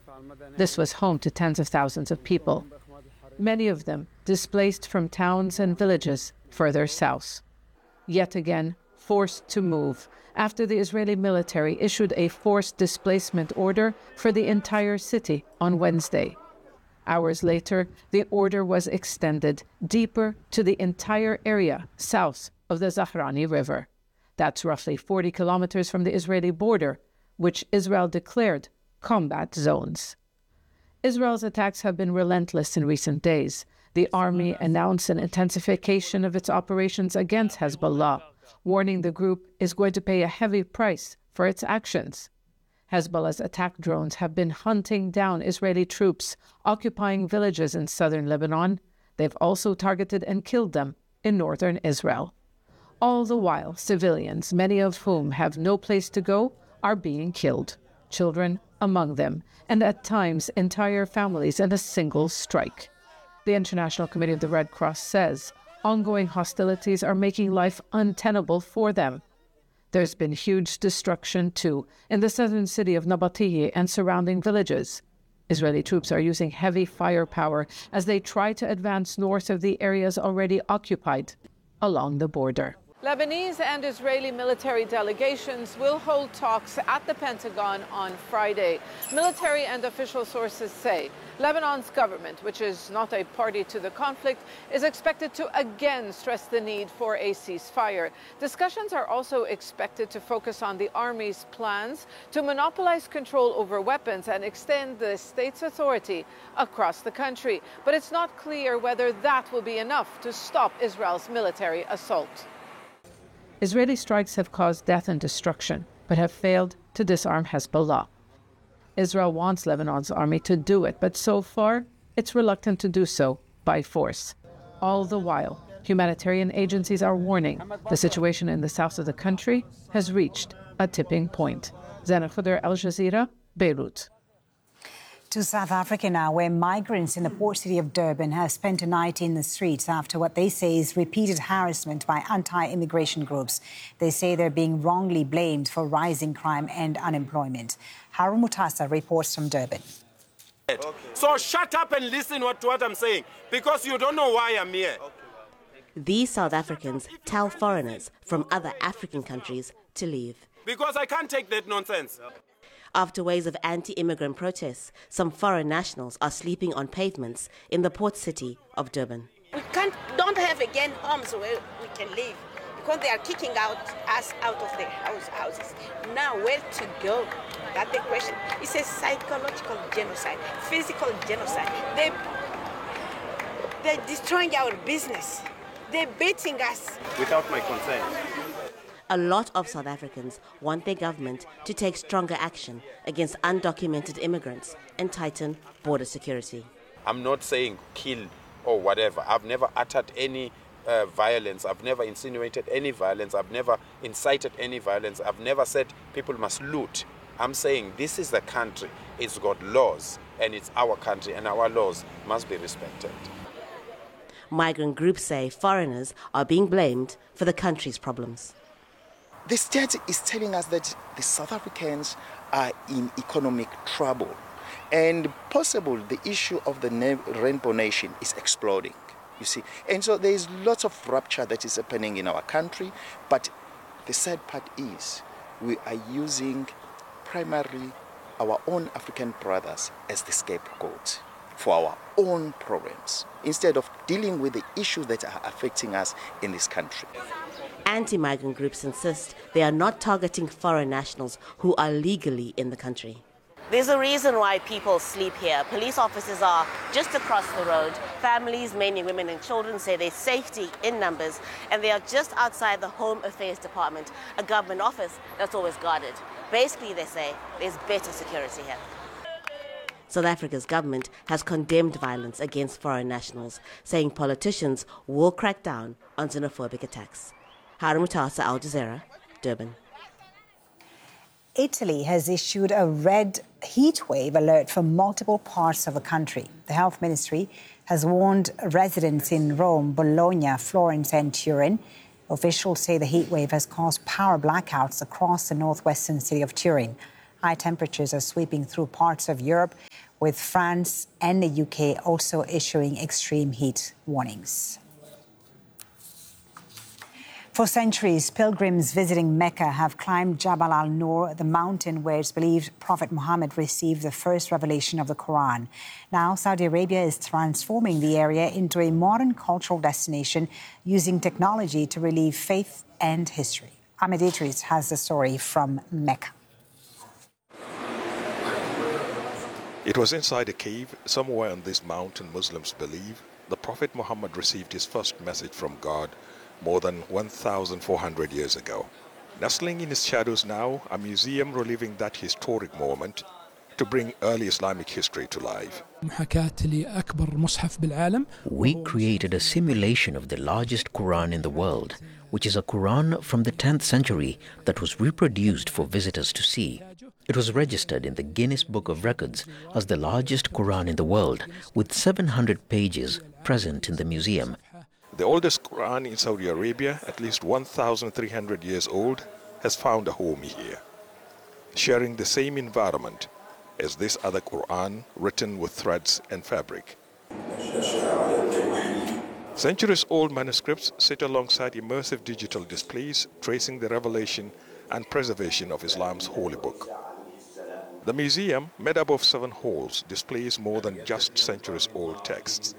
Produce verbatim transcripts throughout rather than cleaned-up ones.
This was home to tens of thousands of people, many of them displaced from towns and villages further south. Yet again, forced to move after the Israeli military issued a forced displacement order for the entire city on Wednesday. Hours later, the order was extended deeper to the entire area south of the Zahrani River. That's roughly forty kilometers from the Israeli border, which Israel declared combat zones. Israel's attacks have been relentless in recent days. The army announced an intensification of its operations against Hezbollah, warning the group is going to pay a heavy price for its actions. Hezbollah's attack drones have been hunting down Israeli troops occupying villages in southern Lebanon. They've also targeted and killed them in northern Israel. All the while, civilians, many of whom have no place to go, are being killed, children among them, and at times entire families in a single strike. The International Committee of the Red Cross says ongoing hostilities are making life untenable for them. There's been huge destruction, too, in the southern city of Nabatieh and surrounding villages. Israeli troops are using heavy firepower as they try to advance north of the areas already occupied along the border. Lebanese and Israeli military delegations will hold talks at the Pentagon on Friday. Military and official sources say Lebanon's government, which is not a party to the conflict, is expected to again stress the need for a ceasefire. Discussions are also expected to focus on the army's plans to monopolize control over weapons and extend the state's authority across the country. But it's not clear whether that will be enough to stop Israel's military assault. Israeli strikes have caused death and destruction, but have failed to disarm Hezbollah. Israel wants Lebanon's army to do it, but so far, it's reluctant to do so by force. All the while, humanitarian agencies are warning the situation in the south of the country has reached a tipping point. Zainab Khuder, Al Jazeera, Beirut. To South Africa now, where migrants in the port city of Durban have spent a night in the streets after what they say is repeated harassment by anti-immigration groups. They say they're being wrongly blamed for rising crime and unemployment. Harun Mutasa reports from Durban. Okay. So shut up and listen what, to what I'm saying, because you don't know why I'm here. Okay. These South Africans tell foreigners from other African countries to leave. Because I can't take that nonsense. After waves of anti-immigrant protests, some foreign nationals are sleeping on pavements in the port city of Durban. We can't, don't have again homes where we can live because they are kicking out us out of their house, houses. Now, where to go? That's the question. It's a psychological genocide, physical genocide. They, they're destroying our business. They're beating us. Without my consent. A lot of South Africans want their government to take stronger action against undocumented immigrants and tighten border security. I'm not saying kill or whatever. I've never uttered any uh, violence. I've never insinuated any violence. I've never incited any violence. I've never said people must loot. I'm saying this is the country. It's got laws, and it's our country, and our laws must be respected. Migrant groups say foreigners are being blamed for the country's problems. The state is telling us that the South Africans are in economic trouble, and possible the issue of the Rainbow Nation is exploding, you see. And so there is lots of rupture that is happening in our country, but the sad part is we are using primarily our own African brothers as the scapegoats for our own problems, instead of dealing with the issues that are affecting us in this country. Anti-migrant groups insist they are not targeting foreign nationals who are legally in the country. There's a reason why people sleep here. Police officers are just across the road. Families, mainly women and children, say there's safety in numbers, and they are just outside the Home Affairs Department, a government office that's always guarded. Basically, they say there's better security here. South Africa's government has condemned violence against foreign nationals, saying politicians will crack down on xenophobic attacks. Harun Mutasa, Al Jazeera, Durban. Italy has issued a red heatwave alert for multiple parts of the country. The health ministry has warned residents in Rome, Bologna, Florence and Turin. Officials say the heatwave has caused power blackouts across the northwestern city of Turin. High temperatures are sweeping through parts of Europe, with France and the U K also issuing extreme heat warnings. For centuries, pilgrims visiting Mecca have climbed Jabal al-Nur, the mountain where it's believed Prophet Muhammad received the first revelation of the Quran. Now, Saudi Arabia is transforming the area into a modern cultural destination using technology to relieve faith and history. Ahmed Idris has the story from Mecca. It was inside a cave somewhere on this mountain Muslims believe the Prophet Muhammad received his first message from God more than one thousand four hundred years ago. Nestling in its shadows now, a museum reliving that historic moment to bring early Islamic history to life. We created a simulation of the largest Quran in the world, which is a Quran from the tenth century that was reproduced for visitors to see. It was registered in the Guinness Book of Records as the largest Quran in the world, with seven hundred pages present in the museum. The oldest Quran in Saudi Arabia, at least one thousand three hundred years old, has found a home here, sharing the same environment as this other Quran written with threads and fabric. Centuries-old manuscripts sit alongside immersive digital displays tracing the revelation and preservation of Islam's holy book. The museum, made up of seven halls, displays more than just centuries-old texts.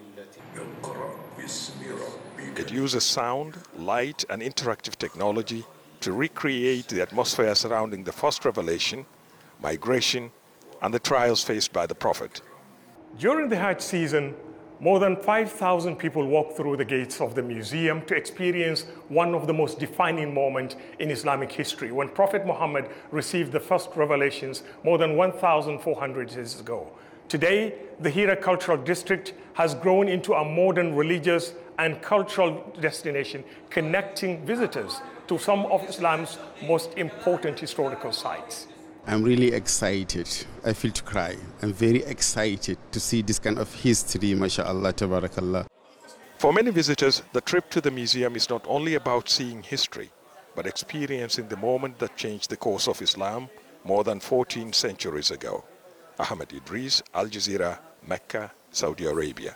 It uses sound, light, and interactive technology to recreate the atmosphere surrounding the first revelation, migration, and the trials faced by the Prophet. During the Hajj season, more than five thousand people walk through the gates of the museum to experience one of the most defining moments in Islamic history, when Prophet Muhammad received the first revelations more than one thousand four hundred years ago. Today, the Hira Cultural District has grown into a modern religious and cultural destination, connecting visitors to some of Islam's most important historical sites. I'm really excited. I feel to cry. I'm very excited to see this kind of history, mashallah, tabarakallah. For many visitors, the trip to the museum is not only about seeing history, but experiencing the moment that changed the course of Islam more than fourteen centuries ago. Ahmed Idris, Al Jazeera, Mecca, Saudi Arabia.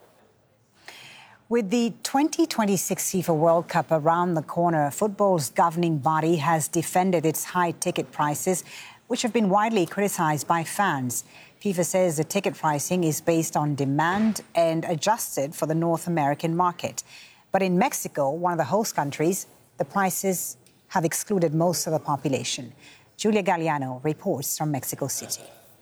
With the twenty twenty-six FIFA World Cup around the corner, football's governing body has defended its high ticket prices, which have been widely criticised by fans. FIFA says the ticket pricing is based on demand and adjusted for the North American market. But in Mexico, one of the host countries, the prices have excluded most of the population. Julia Galliano reports from Mexico City.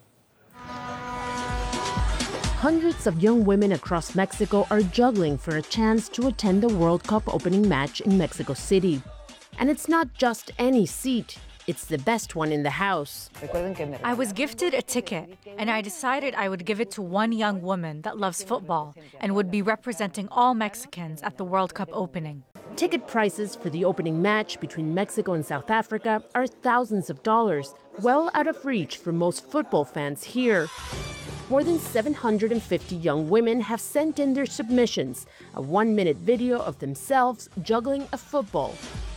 Hundreds of young women across Mexico are juggling for a chance to attend the World Cup opening match in Mexico City. And it's not just any seat, it's the best one in the house. I was gifted a ticket, and I decided I would give it to one young woman that loves football and would be representing all Mexicans at the World Cup opening. Ticket prices for the opening match between Mexico and South Africa are thousands of dollars, well out of reach for most football fans here. More than seven hundred fifty young women have sent in their submissions, a one-minute video of themselves juggling a football.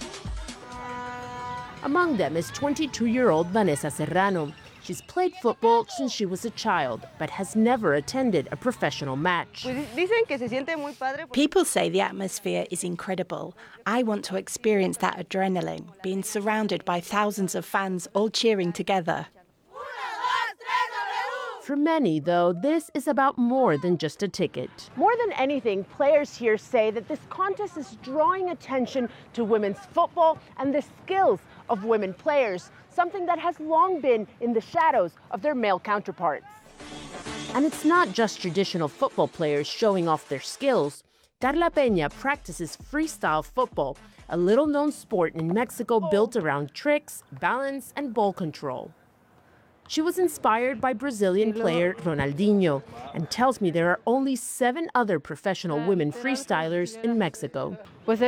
Among them is twenty-two-year-old Vanessa Serrano. She's played football since she was a child, but has never attended a professional match. People say the atmosphere is incredible. I want to experience that adrenaline, being surrounded by thousands of fans all cheering together. For many, though, this is about more than just a ticket. More than anything, players here say that this contest is drawing attention to women's football and the skills of women players, something that has long been in the shadows of their male counterparts. And it's not just traditional football players showing off their skills. Carla Peña practices freestyle football, a little-known sport in Mexico built around tricks, balance, and ball control. She was inspired by Brazilian player Ronaldinho and tells me there are only seven other professional women freestylers in Mexico.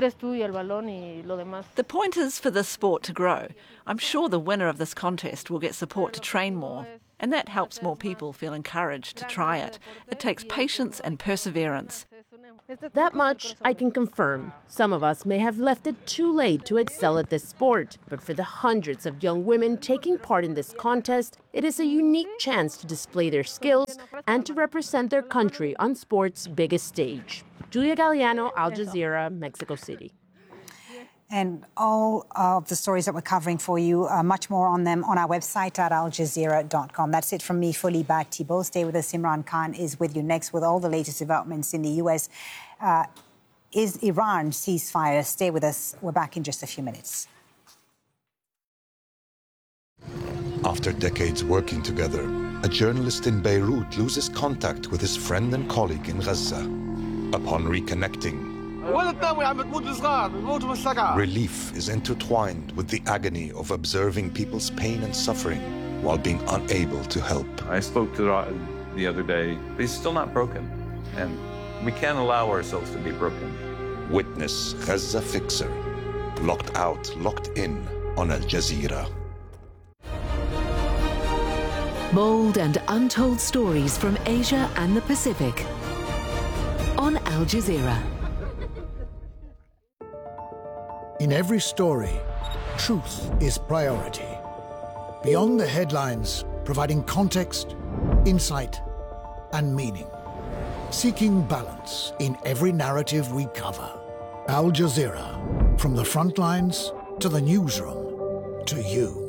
The point is for this sport to grow. I'm sure the winner of this contest will get support to train more, and that helps more people feel encouraged to try it. It takes patience and perseverance. That much I can confirm. Some of us may have left it too late to excel at this sport, but for the hundreds of young women taking part in this contest, it is a unique chance to display their skills and to represent their country on sport's biggest stage. Julia Galliano, Al Jazeera, Mexico City. And all of the stories that we're covering for you, uh, much more on them on our website at al jazeera dot com. That's it from me, fully back. Thibault, stay with us. Imran Khan is with you next with all the latest developments in the U S. Uh, is Iran ceasefire? Stay with us. We're back in just a few minutes. After decades working together, a journalist in Beirut loses contact with his friend and colleague in Gaza. Upon reconnecting, relief is intertwined with the agony of observing people's pain and suffering while being unable to help. I spoke to Ra'ad the other day, but he's still not broken, and we can't allow ourselves to be broken. Witness Gaza Fixer, locked out, locked in on Al Jazeera. Bold and untold stories from Asia and the Pacific on Al Jazeera. In every story, truth is priority. Beyond the headlines, providing context, insight, and meaning. Seeking balance in every narrative we cover. Al Jazeera, from the front lines to the newsroom to you.